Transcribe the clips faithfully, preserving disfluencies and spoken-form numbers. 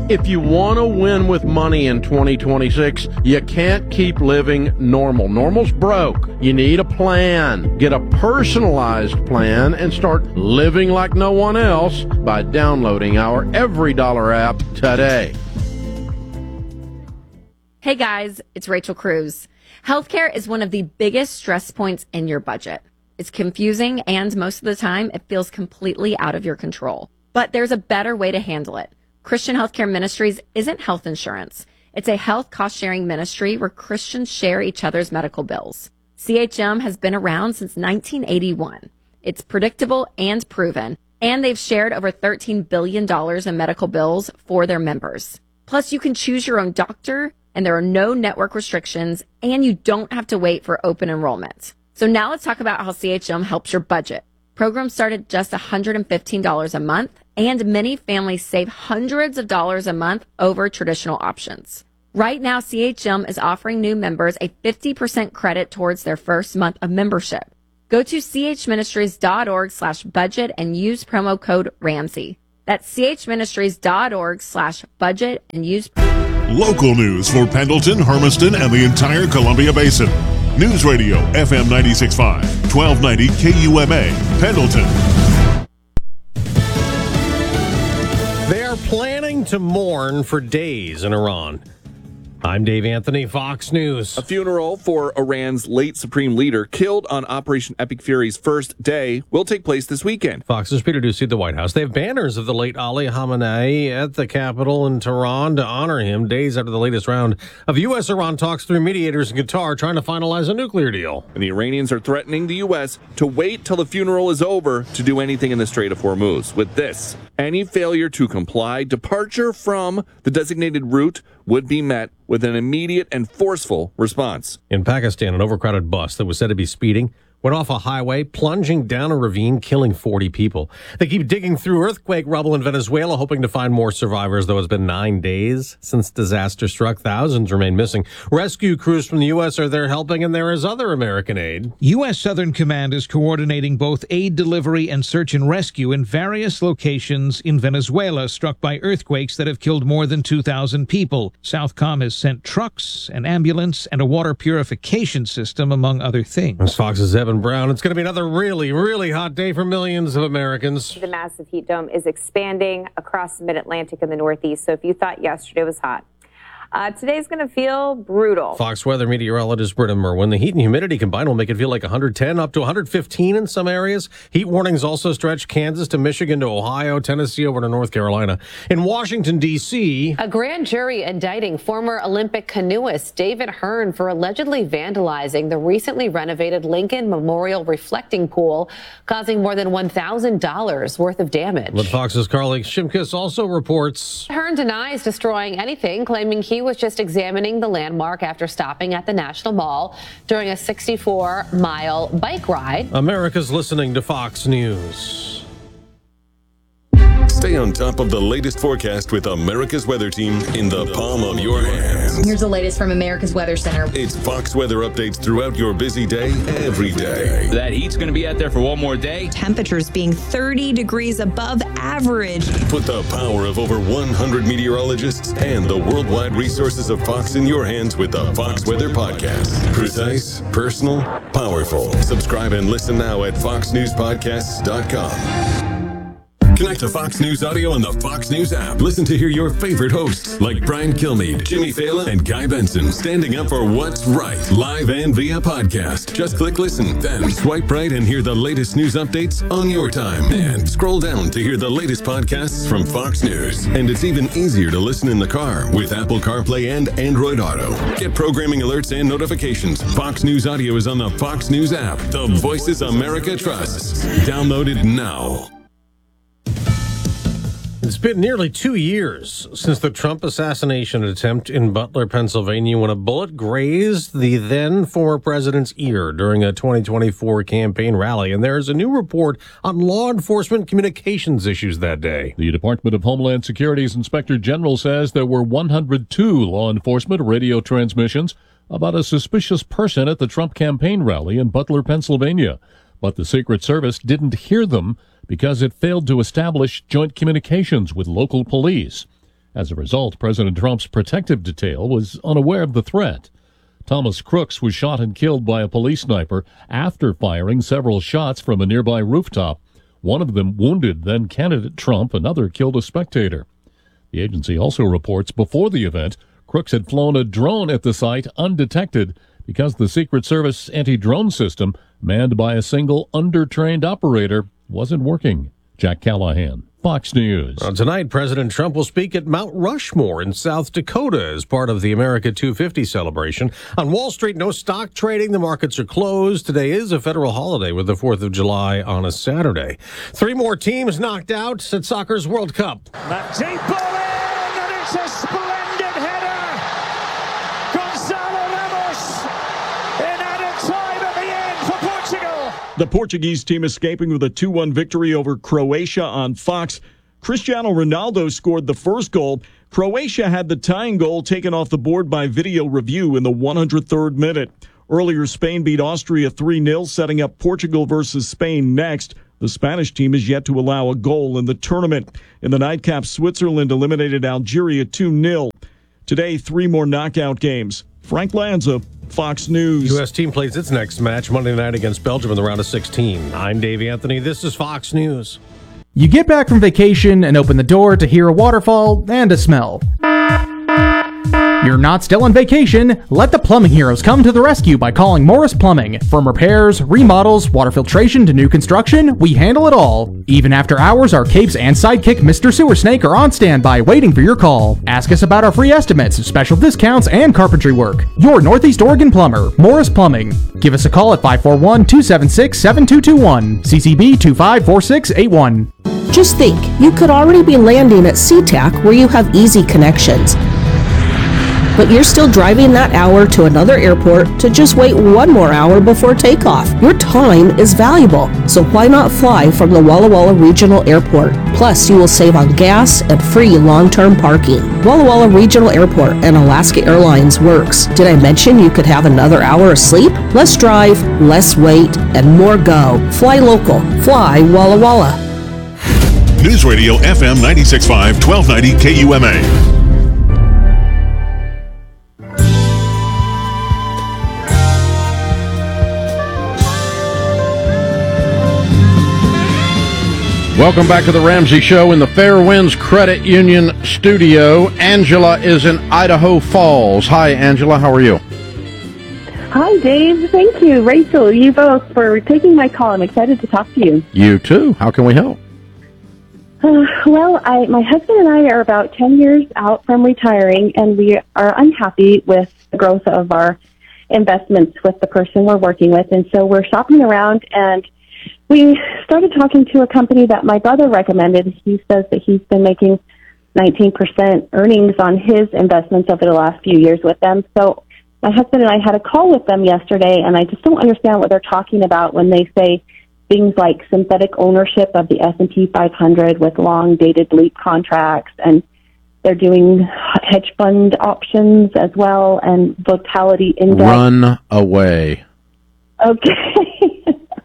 If you want to win with money in twenty twenty-six, you can't keep living normal. Normal's broke. You need a plan. Get a personalized plan and start living like no one else by downloading our Every Dollar app today. Hey guys, it's Rachel Cruz. Healthcare is one of the biggest stress points in your budget. It's confusing and most of the time it feels completely out of your control. But there's a better way to handle it. Christian Healthcare Ministries isn't health insurance. It's a health cost-sharing ministry where Christians share each other's medical bills. C H M has been around since nineteen eighty-one. It's predictable and proven, and they've shared over thirteen billion dollars in medical bills for their members. Plus, you can choose your own doctor, and there are no network restrictions, and you don't have to wait for open enrollment. So now let's talk about how C H M helps your budget. Programs start at just one hundred fifteen dollars a month, and many families save hundreds of dollars a month over traditional options. Right now, C H M is offering new members a fifty percent credit towards their first month of membership. Go to chministries.org slash budget and use promo code Ramsey. That's chministries.org slash budget and use... Local news for Pendleton, Hermiston, and the entire Columbia Basin. News Radio F M ninety-six point five, twelve ninety K U M A, Pendleton. They are planning to mourn for days in Iran. I'm Dave Anthony, Fox News. A funeral for Iran's late supreme leader killed on Operation Epic Fury's first day will take place this weekend. Fox's Peter Ducey at the White House. They have banners of the late Ali Khamenei at the Capitol in Tehran to honor him days after the latest round of U S Iran talks through mediators in Qatar trying to finalize a nuclear deal. And the Iranians are threatening the U S to wait till the funeral is over to do anything in the Strait of Hormuz. With this, any failure to comply, departure from the designated route would be met with an immediate and forceful response. In Pakistan, an overcrowded bus that was said to be speeding went off a highway, plunging down a ravine, killing forty people. They keep digging through earthquake rubble in Venezuela, hoping to find more survivors, though it's been nine days since disaster struck. Thousands remain missing. Rescue crews from the U S are there helping, and there is other American aid. U S Southern Command is coordinating both aid delivery and search and rescue in various locations in Venezuela struck by earthquakes that have killed more than two thousand people. Southcom has sent trucks, an ambulance, and a water purification system, among other things. As Fox's Evan Brown, it's going to be another really, really hot day for millions of Americans. The massive heat dome is expanding across the mid-Atlantic and the Northeast. So if you thought yesterday was hot, Uh, today's going to feel brutal. Fox weather meteorologist Britta Merwin. The heat and humidity combined will make it feel like one hundred ten up to one hundred fifteen in some areas. Heat warnings also stretch Kansas to Michigan to Ohio, Tennessee over to North Carolina. In Washington, D C, a grand jury indicting former Olympic canoeist David Hearn for allegedly vandalizing the recently renovated Lincoln Memorial reflecting pool, causing more than one thousand dollars worth of damage. But Fox's Carly Shimkus also reports Hearn denies destroying anything, claiming he was just examining the landmark after stopping at the National Mall during a sixty-four mile bike ride. America's listening to Fox News. Stay on top of the latest forecast with America's Weather Team in the palm of your hands. Here's the latest from America's Weather Center. It's Fox weather updates throughout your busy day, every day. That heat's going to be out there for one more day. Temperatures being thirty degrees above average. Put the power of over one hundred meteorologists and the worldwide resources of Fox in your hands with the Fox Weather Podcast. Precise, personal, powerful. Subscribe and listen now at fox news podcasts dot com. Connect to Fox News Audio on the Fox News app. Listen to hear your favorite hosts like Brian Kilmeade, Jimmy Fallon, and Guy Benson standing up for what's right, live and via podcast. Just click listen, then swipe right and hear the latest news updates on your time. And scroll down to hear the latest podcasts from Fox News. And it's even easier to listen in the car with Apple CarPlay and Android Auto. Get programming alerts and notifications. Fox News Audio is on the Fox News app. The voices America trusts. Download it now. It's been nearly two years since the Trump assassination attempt in Butler, Pennsylvania, when a bullet grazed the then former president's ear during a twenty twenty-four campaign rally. And there's a new report on law enforcement communications issues that day. The Department of Homeland Security's Inspector General says there were one hundred two law enforcement radio transmissions about a suspicious person at the Trump campaign rally in Butler, Pennsylvania. But the Secret Service didn't hear them because it failed to establish joint communications with local police. As a result, President Trump's protective detail was unaware of the threat. Thomas Crooks was shot and killed by a police sniper after firing several shots from a nearby rooftop. One of them wounded then-candidate Trump, another killed a spectator. The agency also reports before the event, Crooks had flown a drone at the site undetected because the Secret Service anti-drone system, manned by a single under-trained operator, wasn't working. Jack Callahan, Fox News. Well, tonight, President Trump will speak at Mount Rushmore in South Dakota as part of the America two fifty celebration. On Wall Street, no stock trading. The markets are closed. Today is a federal holiday with the fourth of July on a Saturday. Three more teams knocked out at soccer's World Cup. That deep ball in, and it's a splendid header. Gonzalo Ramos in added time at the end for Portugal. The Portuguese team escaping with a two one victory over Croatia on Fox. Cristiano Ronaldo scored the first goal. Croatia had the tying goal taken off the board by video review in the one hundred third minute. Earlier, Spain beat Austria three nil, setting up Portugal versus Spain next. The Spanish team is yet to allow a goal in the tournament. In the nightcap, Switzerland eliminated Algeria two nil. Today, three more knockout games. Frank Lanza, Fox News. U S team plays its next match Monday night against Belgium in the round of sixteen. I'm Dave Anthony. This is Fox News. You get back from vacation and open the door to hear a waterfall and a smell. You're not still on vacation. Let the plumbing heroes come to the rescue by calling Morris Plumbing. From repairs, remodels, water filtration to new construction, we handle it all. Even after hours, our capes and sidekick Mister Sewer Snake are on standby waiting for your call. Ask us about our free estimates, special discounts, and carpentry work. Your Northeast Oregon plumber, Morris Plumbing. Give us a call at five four one, two seven six, seven two two one, C C B two five four six eight one. Just think, you could already be landing at SeaTac where you have easy connections. But you're still driving that hour to another airport to just wait one more hour before takeoff. Your time is valuable, so why not fly from the Walla Walla Regional Airport? Plus, you will save on gas and free long-term parking. Walla Walla Regional Airport and Alaska Airlines works. Did I mention you could have another hour of sleep? Less drive, less wait, and more go. Fly local. Fly Walla Walla. News Radio F M ninety-six point five, twelve ninety K U M A. Welcome back to the Ramsey Show in the Fairwinds Credit Union studio. Angela is in Idaho Falls. Hi, Angela. How are you? Hi, Dave. Thank you. Rachel, you both, for taking my call. I'm excited to talk to you. You too. How can we help? Uh, well, I, my husband and I are about ten years out from retiring, and we are unhappy with the growth of our investments with the person we're working with. And so we're shopping around, and we started talking to a company that my brother recommended. He says that he's been making nineteen percent earnings on his investments over the last few years with them. So my husband and I had a call with them yesterday, and I just don't understand what they're talking about when they say things like synthetic ownership of the S and P five hundred with long-dated LEAP contracts, and they're doing hedge fund options as well, and Vitality Index. Run away. Okay.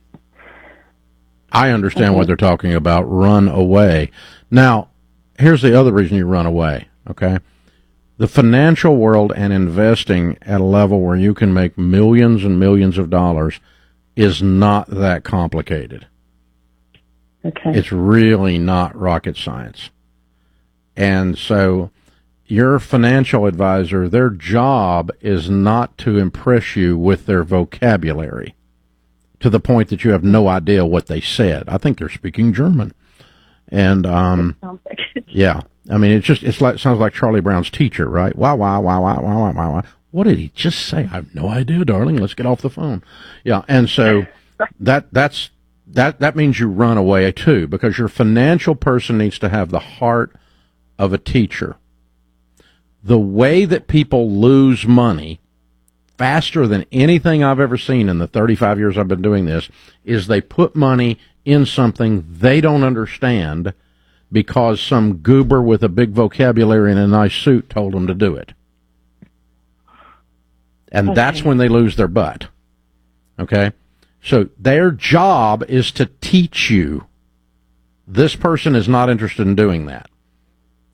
I understand okay. what they're talking about. Run away. Now, here's the other reason you run away, okay? The financial world and investing at a level where you can make millions and millions of dollars is not that complicated. Okay. It's really not rocket science. And so your financial advisor, their job is not to impress you with their vocabulary to the point that you have no idea what they said. I think they're speaking German. And, um, yeah, I mean, it's just, it's like, sounds like Charlie Brown's teacher, right? Wow, wow, wow, wow, wow, wow, wow, wow. What did he just say? I have no idea, darling. Let's get off the phone. Yeah. And so that, that's, that, that means you run away too, because your financial person needs to have the heart of a teacher. The way that people lose money faster than anything I've ever seen in the thirty-five years I've been doing this is they put money in something they don't understand because some goober with a big vocabulary and a nice suit told them to do it. And okay. That's when they lose their butt. Okay? So their job is to teach you. This person is not interested in doing that.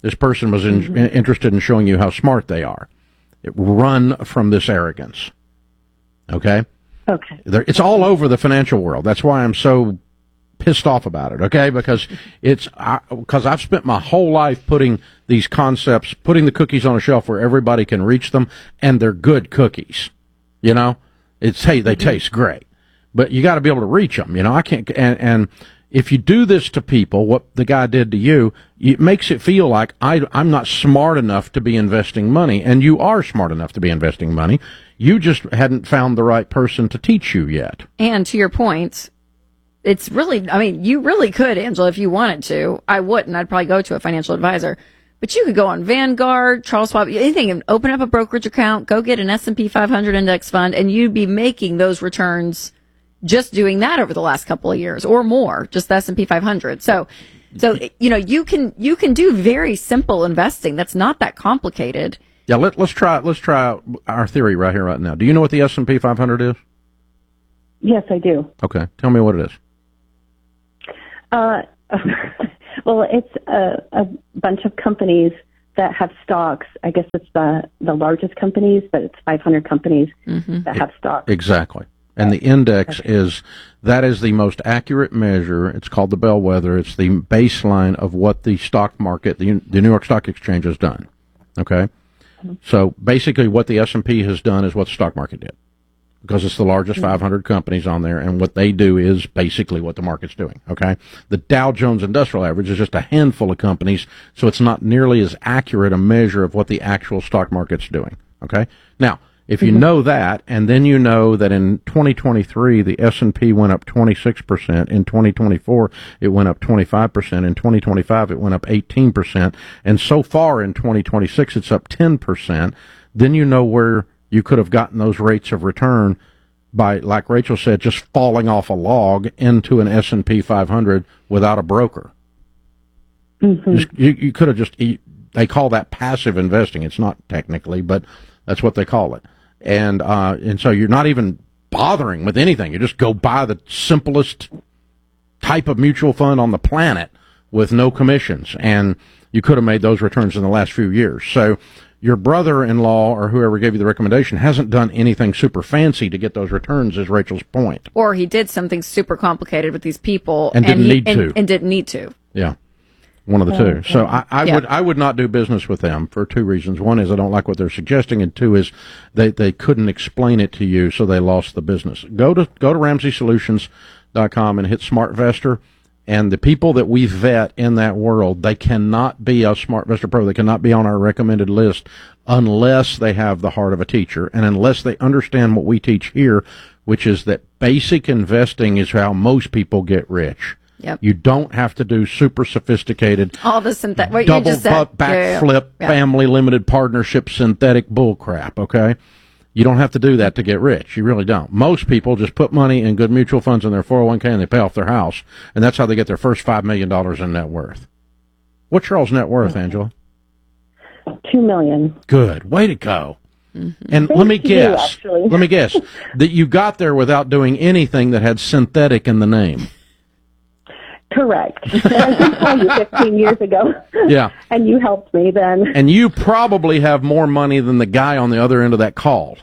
This person was in, mm-hmm. interested in showing you how smart they are. Run from this arrogance. Okay? Okay. There, it's all over the financial world. That's why I'm so pissed off about it, okay? Because it's because I've spent my whole life putting these concepts, putting the cookies on a shelf where everybody can reach them, and they're good cookies. You know? It's, hey, they mm-hmm. taste great. But you got to be able to reach them, you know? I can't, and, and if you do this to people, what the guy did to you, it makes it feel like I, I'm not smart enough to be investing money, and you are smart enough to be investing money. You just hadn't found the right person to teach you yet. And to your point, it's really, I mean, you really could, Angela, if you wanted to. I wouldn't. I'd probably go to a financial advisor. But you could go on Vanguard, Charles Schwab, anything, and open up a brokerage account, go get an S and P five hundred index fund, and you'd be making those returns just doing that over the last couple of years or more, just the S and P five hundred. So, so, you know, you can, you can do very simple investing. That's not that complicated. Yeah. Let, let's try, let's try our theory right here, right now. Do you know what the S and P five hundred is? Yes, I do. Okay. Tell me what it is. Uh, well, it's a, a bunch of companies that have stocks. I guess it's the, the largest companies, but it's five hundred companies mm-hmm. that have stocks. Exactly. And the index is, that is the most accurate measure. It's called the bellwether. It's the baseline of what the stock market, the, the New York Stock Exchange has done. Okay? Mm-hmm. So basically what the S and P has done is what the stock market did. Because it's the largest mm-hmm. five hundred companies on there, and what they do is basically what the market's doing. Okay? The Dow Jones Industrial Average is just a handful of companies, so it's not nearly as accurate a measure of what the actual stock market's doing. Okay? Now, if you know that, and then you know that in twenty twenty-three, the S and P went up twenty-six percent, in twenty twenty-four, it went up twenty-five percent, in twenty twenty-five, it went up eighteen percent, and so far in twenty twenty-six, it's up ten percent, then you know where you could have gotten those rates of return by, like Rachel said, just falling off a log into an S and P five hundred without a broker. Mm-hmm. Just, you, you could have just, they call that passive investing. It's not technically, but that's what they call it. And uh, and so you're not even bothering with anything. You just go buy the simplest type of mutual fund on the planet with no commissions. And you could have made those returns in the last few years. So your brother-in-law or whoever gave you the recommendation hasn't done anything super fancy to get those returns, is Rachel's point. Or he did something super complicated with these people. And, and didn't he, need and, to. And didn't need to. Yeah. One of the two. So I, I yeah. would I would not do business with them for two reasons. One is I don't like what they're suggesting, and two is they, they couldn't explain it to you, so they lost the business. Go to go to Ramsey Solutions dot com and hit SmartVestor, and the people that we vet in that world, they cannot be a SmartVestor Pro. They cannot be on our recommended list unless they have the heart of a teacher and unless they understand what we teach here, which is that basic investing is how most people get rich. Yep. You don't have to do super sophisticated, all the synthet- what double you just said. backflip, yeah, yeah. family limited partnership, synthetic bull crap, okay? You don't have to do that to get rich. You really don't. Most people just put money in good mutual funds in their four oh one k and they pay off their house, and that's how they get their first five million dollars in net worth. What's Charles' net worth, Angela? Two million dollars. Good. Way to go. Mm-hmm. And Thank let me you, guess, actually. let me guess, that you got there without doing anything that had synthetic in the name. Correct. And I did tell you fifteen years ago. Yeah. And you helped me then. And you probably have more money than the guy on the other end of that call.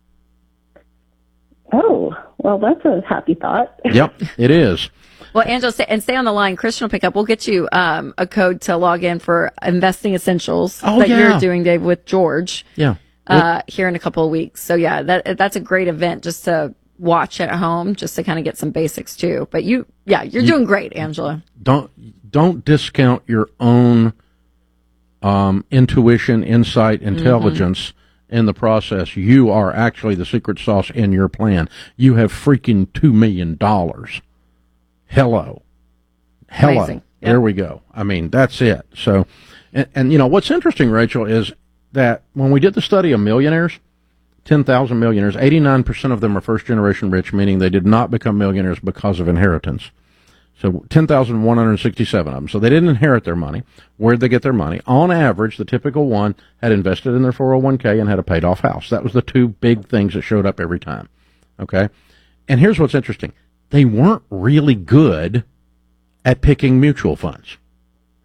Oh, well, that's a happy thought. Yep, it is. Well, Angela, stay, and stay on the line. Christian will pick up. We'll get you um, a code to log in for Investing Essentials oh, that yeah. you're doing, Dave, with George. Yeah. Uh, here in a couple of weeks. So yeah, that that's a great event just to watch at home, just to kind of get some basics too. But you, yeah, you're you, doing great, Angela. Don't don't discount your own um, intuition, insight, intelligence mm-hmm. in the process. You are actually the secret sauce in your plan. You have freaking two million dollars. Hello, hello. Amazing. There yep. we go. I mean, that's it. So, and, and you know what's interesting, Rachel, is that when we did the study of millionaires, ten thousand millionaires, eighty-nine percent of them are first-generation rich, meaning they did not become millionaires because of inheritance. So ten thousand one hundred sixty-seven of them. So they didn't inherit their money. Where'd they get their money? On average, the typical one had invested in their four oh one k and had a paid-off house. That was the two big things that showed up every time. Okay? And here's what's interesting. They weren't really good at picking mutual funds.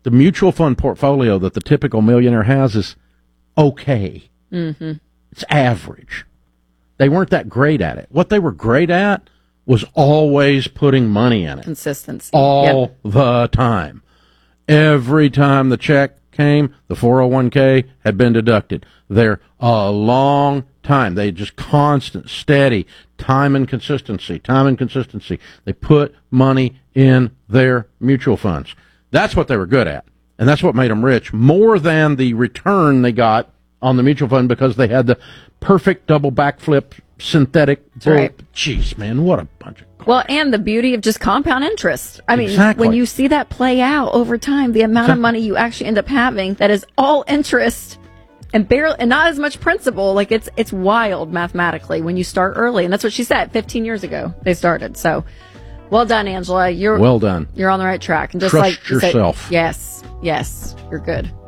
the mutual fund portfolio that the typical millionaire has is okay. Mm-hmm. It's average. They weren't that great at it. What they were great at was always putting money in it. Consistency. All Yep. the time. Every time the check came, the four oh one k had been deducted. They're a long time. They just constant, steady, time and consistency, time and consistency. They put money in their mutual funds. That's what they were good at. And that's what made them rich, more than the return they got on the mutual fund because they had the perfect double backflip synthetic. Right. Jeez, man, what a bunch of... Well, and the beauty of just compound interest. I mean, Exactly. when you see that play out over time, the amount of Exactly. money you actually end up having that is all interest and barely, and not as much principal. Like it's it's wild mathematically when you start early, and that's what she said. Fifteen years ago they started. So, well done, Angela. You're Well done. You're on the right track. And just Trust like you said- yourself. yes, yes, you're good.